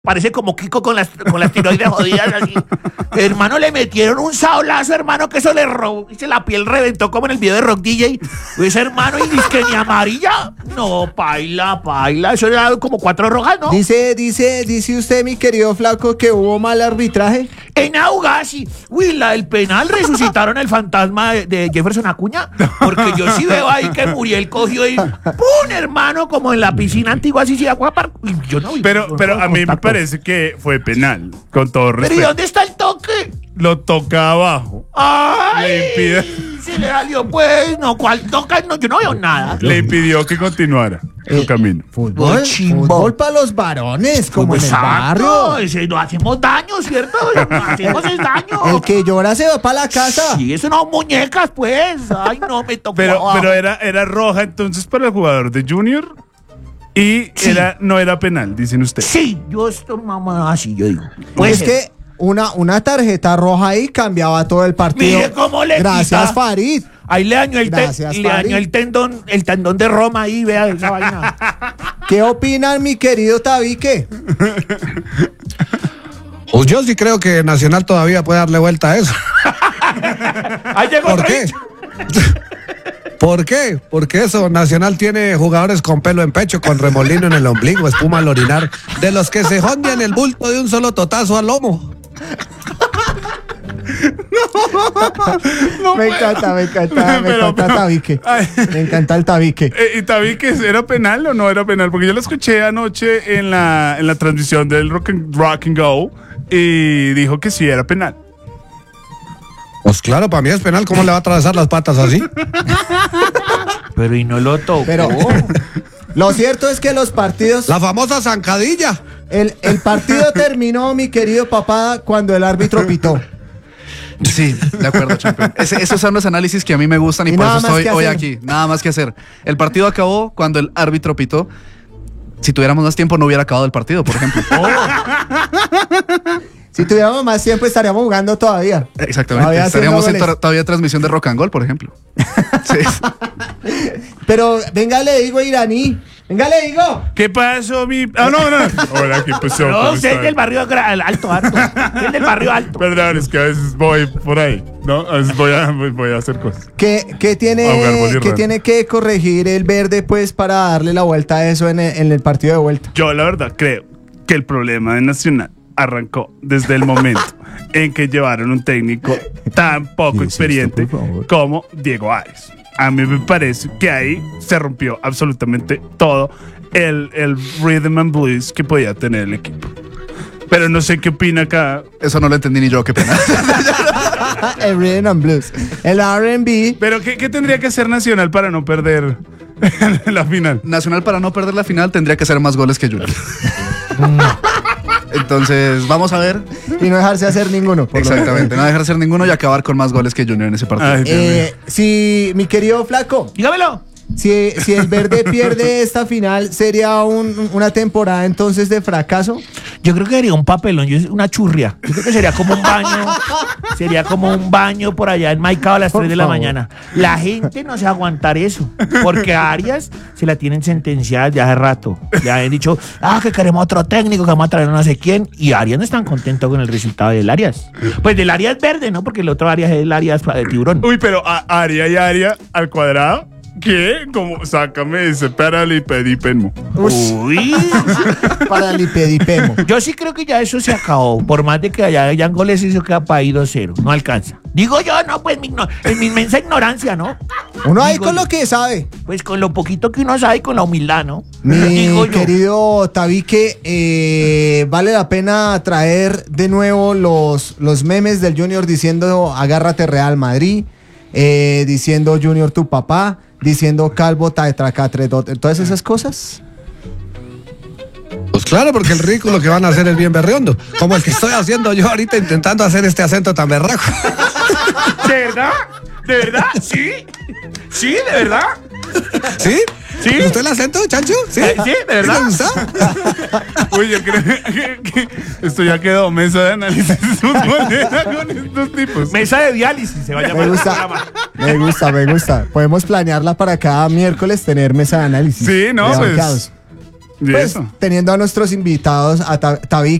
Parece como Kiko con las tiroides jodidas así. Hermano, le metieron un sablazo, hermano, que eso le robó. Dice, la piel reventó como en el video de Rock DJ. Pues, hermano, y dice que ni amarilla. No, paila. Eso era como 4 rojas, ¿no? Dice usted, mi querido flaco, que hubo mal arbitraje. En Augasi, uy, la del penal resucitaron el fantasma de Jefferson Acuña. Porque yo sí veo ahí que Muriel cogió y ¡pum! Hermano, como en la piscina antigua, así, yo no vi. Pero a mí me parece que fue penal, con todo respeto. ¿Pero y dónde está el toque? Lo toca abajo. ¡Ay! Le impide. Se le salió, pues. No, ¿cuál toca? No, yo no veo nada. Le impidió que continuara su camino. Fútbol para los varones, como en el barrio. No hacemos daño, ¿cierto? No hacemos el daño. El que llora se va para la casa. Sí, eso no, muñecas, pues. Ay, no, me tocó. Pero era roja entonces para el jugador de Junior. Y sí. No era penal, dicen ustedes. Sí, yo estoy así, yo digo. Pues es que una tarjeta roja ahí cambiaba todo el partido. Mire cómo le Gracias, quita. Farid. Ahí le dañó el tendón de Roma ahí, vea esa vaina. ¿Qué opinan, mi querido Tabique? Pues yo sí creo que Nacional todavía puede darle vuelta a eso. Ahí llegó. ¿Por qué? ¿Por qué? Porque eso, Nacional tiene jugadores con pelo en pecho, con remolino en el ombligo, espuma al orinar, de los que se jondean el bulto de un solo totazo al lomo. No me encanta Tabique. Me encanta el Tabique. ¿Y Tabique era penal o no era penal? Porque yo lo escuché anoche en la transmisión del Rock and Go y dijo que sí era penal. Pues claro, para mí es penal. ¿Cómo le va a atravesar las patas así? Pero y no lo tocó. Pero lo cierto es que los partidos... La famosa zancadilla. El partido terminó, mi querido papá, cuando el árbitro pitó. Sí, de acuerdo, campeón. Esos son los análisis que a mí me gustan y por eso estoy hoy aquí. Nada más que hacer. El partido acabó cuando el árbitro pitó. Si tuviéramos más tiempo no hubiera acabado el partido, por ejemplo. Si tuviéramos más tiempo estaríamos jugando todavía. Exactamente. Estaríamos todavía transmisión de Rock and Gold, por ejemplo. Sí. Pero venga, le digo, Iraní. Venga, le digo. ¿Qué pasó, mi...? No. Hola, ¿qué pasó? No, usted es del barrio alto. Es del barrio alto. Perdón, es que a veces voy por ahí, ¿no? A veces voy a hacer cosas. ¿Qué tiene que corregir el verde, pues, para darle la vuelta a eso en el partido de vuelta? Yo, la verdad, creo que el problema de Nacional arrancó desde el momento en que llevaron un técnico tan poco experiente como Diego Arias. A mí me parece que ahí se rompió absolutamente todo el rhythm and blues que podía tener el equipo. Pero no sé qué opina acá. Eso no lo entendí ni yo, qué pena. El rhythm and blues, el R&B. Pero ¿qué tendría que hacer Nacional para no perder la final? Nacional para no perder la final tendría que hacer más goles que Junior. Entonces, vamos a ver. Y no dejarse hacer ninguno. Exactamente, no dejarse hacer ninguno y acabar con más goles que Junior en ese partido. Si, mi querido flaco, dígamelo. Si el verde pierde esta final, ¿sería una temporada entonces de fracaso? Yo creo que sería un papelón, una churria. Yo creo que sería como un baño. Sería como un baño por allá en Maicao a las 3 de la mañana. La gente no se va a aguantar eso. Porque a Arias se la tienen sentenciada ya hace rato. Ya han dicho, que queremos otro técnico, que vamos a traer no sé quién. Y Arias no están contentos con el resultado del Arias. Pues del Arias verde, ¿no? Porque el otro Arias es el Arias de tiburón. Uy, pero Aria y Aria al cuadrado. ¿Qué? Como sácame ese paralipedipemo. Uy. Paralipedipemo. Yo sí creo que ya eso se acabó. Por más de que hayan goles, eso queda para ir 2-0. No alcanza. Digo yo, no, pues en mi inmensa ignorancia, ¿no? Uno ahí con lo que sabe. Pues con lo poquito que uno sabe y con la humildad, ¿no? Mi querido Tabique, vale la pena traer de nuevo los memes del Junior diciendo agárrate Real Madrid, diciendo Junior tu papá, diciendo Calvo Taetracatredot, todas esas cosas. Pues claro, porque el ridículo que van a hacer es bien berriondo, como el que estoy haciendo yo ahorita intentando hacer este acento tan berraco. ¿De verdad? ¿De verdad? ¿Sí? ¿Sí? ¿De verdad? ¿Sí? ¿Sí? ¿Le gustó el acento, Chancho? ¿Sí? ¿Sí? ¿De verdad? ¿Le gustó? Uy, yo creo que esto ya quedó mesa de análisis futbolera con estos tipos. Mesa de diálisis se va a llamar. Me gusta. Podemos planearla para cada miércoles tener mesa de análisis. Sí, no, pues. ¿Y Pues eso? teniendo a nuestros invitados, a Tavi